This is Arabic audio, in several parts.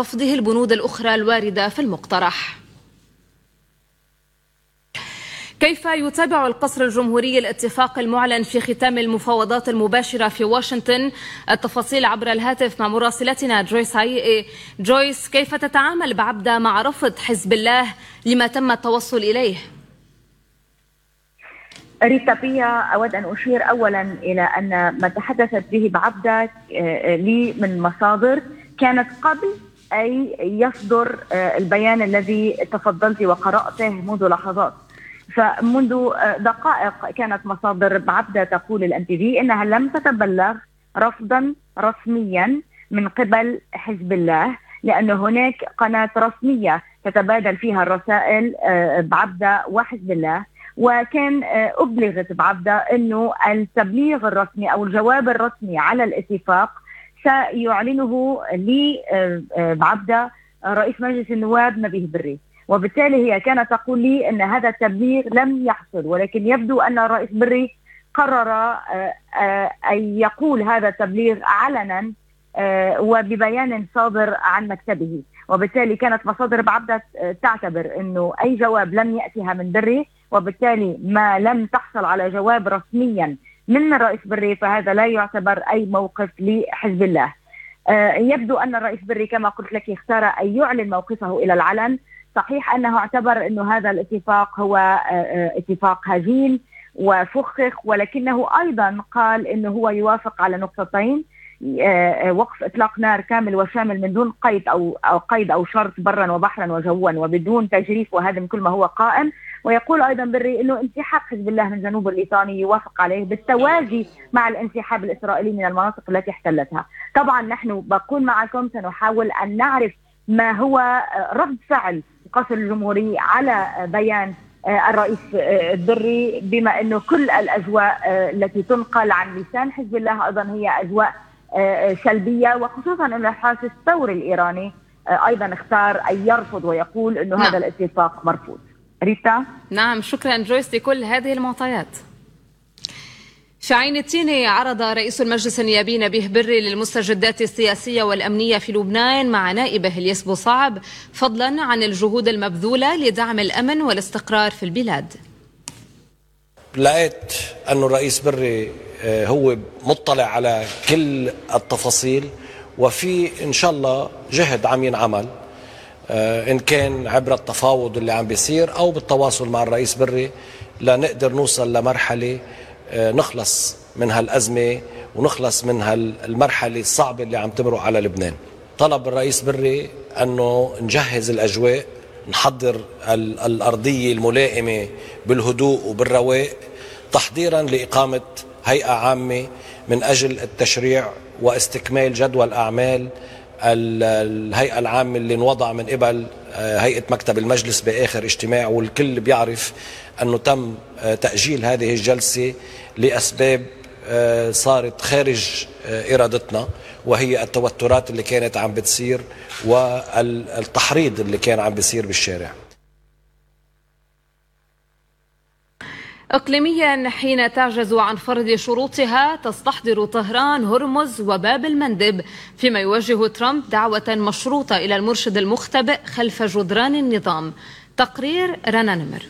رفضه البنود الأخرى الواردة في المقترح. كيف يتابع القصر الجمهوري الاتفاق المعلن في ختام المفاوضات المباشرة في واشنطن؟ التفاصيل عبر الهاتف مع مراسلتنا جويس هايئي. جويس، كيف تتعامل بعبدة مع رفض حزب الله لما تم التوصل إليه؟ ريتا بيا، أود أن أشير أولا إلى أن ما تحدثت به بعبدة لي من مصادر كانت قبل أي يصدر البيان الذي تفضلت وقرأته منذ لحظات. فمنذ دقائق كانت مصادر بعبدة تقول الMTV إنها لم تتبلغ رفضا رسميا من قبل حزب الله، لأن هناك قناة رسمية تتبادل فيها الرسائل بعبدة وحزب الله، وكان أبلغت بعبدة أنه التبليغ الرسمي أو الجواب الرسمي على الاتفاق سيعلنه لبعبدة رئيس مجلس النواب نبيه بري. وبالتالي هي كانت تقول لي أن هذا التبليغ لم يحصل، ولكن يبدو أن الرئيس بري قرر أن يقول هذا التبليغ علنا وببيان صادر عن مكتبه. وبالتالي كانت مصادر بعبدة تعتبر أنه أي جواب لم يأتيها من بري، وبالتالي ما لم تحصل على جواب رسميا من الرئيس بري فهذا لا يعتبر أي موقف لحزب الله. يبدو أن الرئيس بري كما قلت لك اختار أن يعلن موقفه إلى العلن. صحيح أنه اعتبر أنه هذا الاتفاق هو اتفاق هزيل وفخخ، ولكنه أيضا قال أنه هو يوافق على نقطتين: وقف إطلاق نار كامل وشامل من دون قيد أو قيد أو شرط برا وبحرا وجوا وبدون تجريف وهدم كل ما هو قائم. ويقول أيضا بري أنه انسحاب حزب الله من جنوب الإيطاني يوافق عليه بالتوازي مع الانسحاب الإسرائيلي من المناطق التي احتلتها. طبعا نحن بكون معكم سنحاول أن نعرف ما هو رد فعل القصر الجمهوري على بيان الرئيس الدري، بما أنه كل الأجواء التي تنقل عن لسان حزب الله أيضا هي أجواء سلبية، وخصوصا أن الحرس الثوري الإيراني أيضا اختار أن يرفض ويقول أنه هذا الاتفاق مرفوض. ريتا؟ نعم، شكرا جويس لكل هذه المعطيات. في عين التين عرض رئيس المجلس النيابي نبيه بري للمستجدات السياسية والأمنية في لبنان مع نائبه الياس بوصعب، فضلا عن الجهود المبذولة لدعم الأمن والاستقرار في البلاد. لقيت أنه الرئيس بري هو مطلع على كل التفاصيل، وفي إن شاء الله جهد عم ينعمل إن كان عبر التفاوض اللي عم بيصير أو بالتواصل مع الرئيس بري لنقدر نوصل لمرحلة نخلص من هالأزمة ونخلص من هالمرحلة الصعبة اللي عم تمرق على لبنان. طلب الرئيس بري أنه نجهز الأجواء، نحضر الأرضية الملائمة بالهدوء وبالرواق تحضيرا لإقامة هيئة عامة من أجل التشريع واستكمال جدول أعمال الهيئة العامة اللي انوضع من قبل هيئة مكتب المجلس بآخر اجتماع. والكل بيعرف أنه تم تأجيل هذه الجلسة لأسباب صارت خارج إرادتنا، وهي التوترات اللي كانت عم بتصير والتحريض اللي كان عم بيصير بالشارع. إقليميا، حين تعجز عن فرض شروطها تستحضر طهران هرمز وباب المندب، فيما يوجه ترامب دعوة مشروطة إلى المرشد المختبئ خلف جدران النظام. تقرير رنا نمر.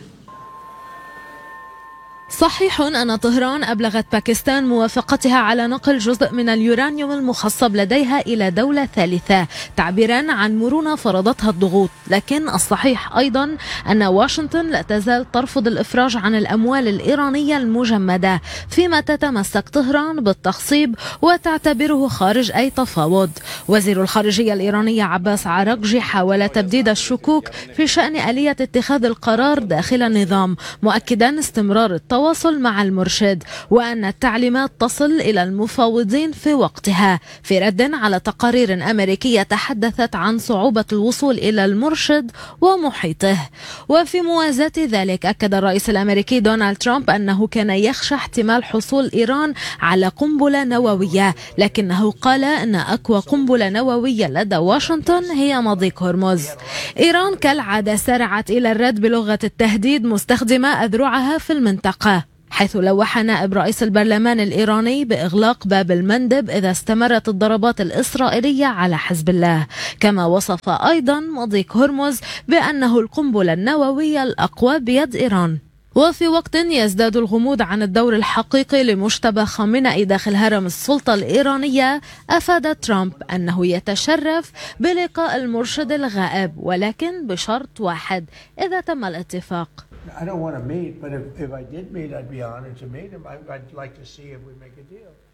صحيح أن طهران أبلغت باكستان موافقتها على نقل جزء من اليورانيوم المخصب لديها إلى دولة ثالثة تعبيرا عن مرونة فرضتها الضغوط، لكن الصحيح أيضا أن واشنطن لا تزال ترفض الإفراج عن الأموال الإيرانية المجمدة، فيما تتمسك طهران بالتخصيب وتعتبره خارج أي تفاوض. وزير الخارجية الإيرانية عباس عراقجي حاول تبديد الشكوك في شأن آلية اتخاذ القرار داخل النظام، مؤكدا استمرار التواصل مع المرشد وأن التعليمات تصل إلى المفاوضين في وقتها، في رد على تقارير أمريكية تحدثت عن صعوبة الوصول إلى المرشد ومحيطه. وفي موازاة ذلك أكد الرئيس الأمريكي دونالد ترامب أنه كان يخشى احتمال حصول إيران على قنبلة نووية، لكنه قال أن أقوى قنبلة نووية لدى واشنطن هي مضيق هرمز. إيران كالعادة سارعت إلى الرد بلغة التهديد مستخدمة أذرعها في المنطقة، حيث لوح نائب رئيس البرلمان الإيراني بإغلاق باب المندب إذا استمرت الضربات الإسرائيلية على حزب الله. كما وصف أيضا مضيق هرمز بأنه القنبلة النووية الأقوى بيد إيران. وفي وقت يزداد الغموض عن الدور الحقيقي لمجتبى خامنئي داخل هرم السلطة الإيرانية، أفاد ترامب أنه يتشرف بلقاء المرشد الغائب، ولكن بشرط واحد: إذا تم الاتفاق. I don't want to meet, but if I did meet, I'd be honored to meet him. I'd like to see if we make a deal.